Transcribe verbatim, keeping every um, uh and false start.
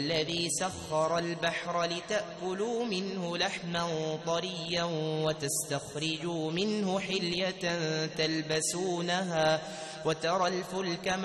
الذي سخر البحر لتأكلوا منه لحما طريا وتستخرجوا منه حلية تلبسونها وترى الفلك